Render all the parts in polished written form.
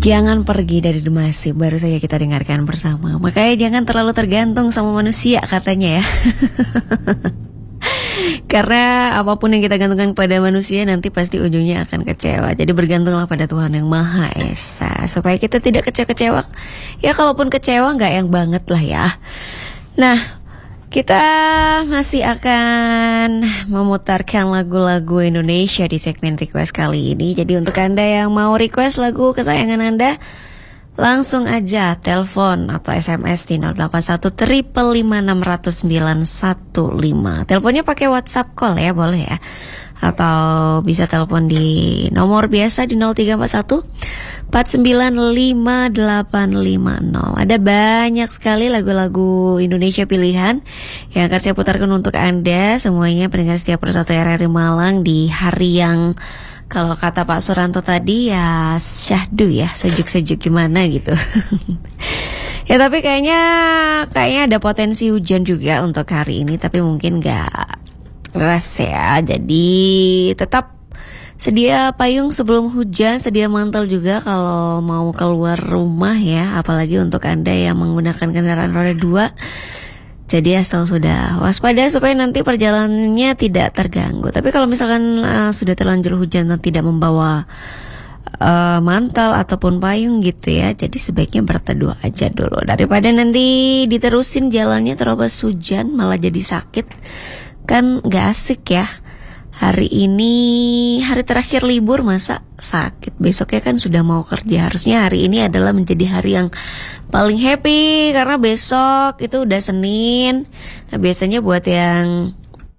Jangan pergi dari Demasi, baru saja kita dengarkan bersama. Makanya jangan terlalu tergantung sama manusia katanya ya. Karena apapun yang kita gantungkan pada manusia nanti pasti ujungnya akan kecewa. Jadi bergantunglah pada Tuhan yang Maha Esa supaya kita tidak kecewa-kecewa. Ya kalaupun kecewa gak yang banget lah ya. Nah, kita masih akan memutarkan lagu-lagu Indonesia di segmen request kali ini. Jadi untuk Anda yang mau request lagu kesayangan Anda, langsung aja telepon atau SMS di 081 555 600 915. Teleponnya pakai WhatsApp call ya, boleh ya. Atau bisa telepon di nomor biasa di 0341 495850. Ada banyak sekali lagu-lagu Indonesia pilihan yang akan saya putarkan untuk Anda semuanya pendengar setiap persatu RRI Malang di hari yang kalau kata Pak Suranto tadi ya syahdu ya, sejuk-sejuk gimana gitu. Ya tapi kayaknya ada potensi hujan juga untuk hari ini, tapi mungkin gak keras ya. Jadi tetap sedia payung sebelum hujan, sedia mantel juga kalau mau keluar rumah ya, apalagi untuk Anda yang menggunakan kendaraan roda 2. Jadi asal sudah waspada supaya nanti perjalanannya tidak terganggu. Tapi kalau misalkan sudah terlanjur hujan dan tidak membawa mantel ataupun payung gitu ya, jadi sebaiknya berteduh aja dulu daripada nanti diterusin jalannya terobos hujan malah jadi sakit. Kan gak asik ya. Hari ini hari terakhir libur masa sakit, besoknya kan sudah mau kerja. Harusnya hari ini adalah menjadi hari yang paling happy karena besok itu udah Senin. Nah biasanya buat yang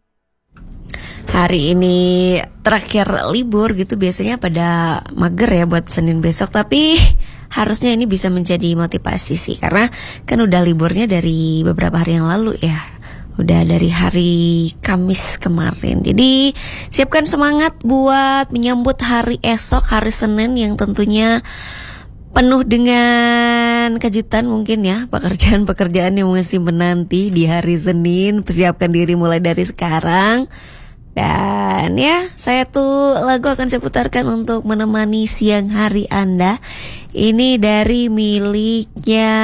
hari ini terakhir libur gitu biasanya pada mager ya buat Senin besok. Tapi harusnya ini bisa menjadi motivasi sih, karena kan udah liburnya dari beberapa hari yang lalu ya. Udah dari hari Kamis kemarin. Jadi siapkan semangat buat menyambut hari esok, hari Senin yang tentunya penuh dengan kejutan mungkin ya. Pekerjaan-pekerjaan yang masih menanti di hari Senin. Persiapkan diri mulai dari sekarang. Dan ya, saya tuh lagu akan saya putarkan untuk menemani siang hari Anda. Ini dari miliknya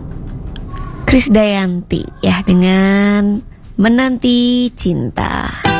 Krisdayanti ya, dengan Menanti Cinta.